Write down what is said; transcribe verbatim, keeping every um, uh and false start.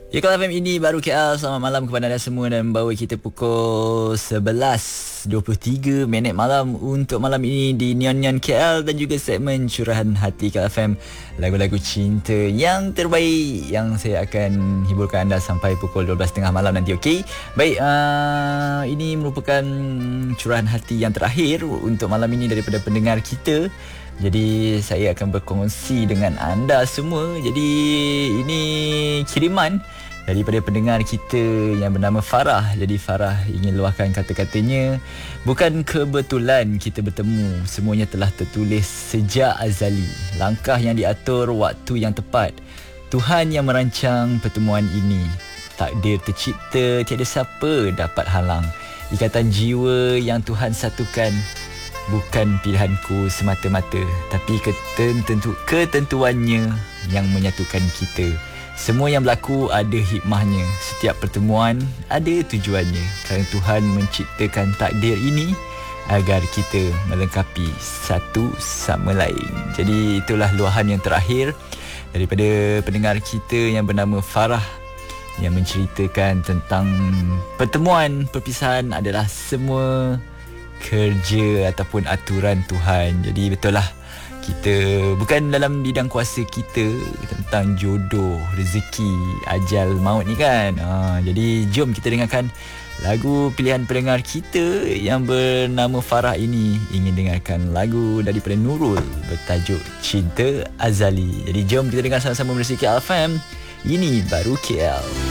Ya, Kalau F M ini baru K L. Selamat malam kepada anda semua dan bawa kita pukul sebelas dua puluh tiga minit malam untuk malam ini di Neon Neon K L dan juga segmen Curahan Hati K L F M, lagu-lagu cinta yang terbaik yang saya akan hiburkan anda sampai pukul dua belas tiga puluh malam nanti. Okey. Baik, uh, ini merupakan curahan hati yang terakhir untuk malam ini daripada pendengar kita. Jadi saya akan berkongsi dengan anda semua. Jadi ini kiriman daripada pendengar kita yang bernama Farah. Jadi Farah ingin luahkan kata-katanya. Bukan kebetulan kita bertemu, semuanya telah tertulis sejak azali. Langkah yang diatur, waktu yang tepat. Tuhan yang merancang pertemuan ini. Takdir tercipta, tiada siapa dapat halang. Ikatan jiwa yang Tuhan satukan. Bukan pilihanku semata-mata, tapi ketentu, ketentuannya yang menyatukan kita. Semua yang berlaku ada hikmahnya. Setiap pertemuan ada tujuannya. Kerana Tuhan menciptakan takdir ini agar kita melengkapi satu sama lain. Jadi itulah luahan yang terakhir daripada pendengar kita yang bernama Farah, yang menceritakan tentang pertemuan, perpisahan adalah semua kerja ataupun aturan Tuhan. Jadi betul lah, kita bukan dalam bidang kuasa kita tentang jodoh, rezeki, ajal, maut ni kan. ha, Jadi jom kita dengarkan lagu pilihan pendengar kita yang bernama Farah ini. Ingin dengarkan lagu daripada Nurul bertajuk Cinta Azali. Jadi jom kita dengar sama-sama bersama K L F M. Ini baru K L.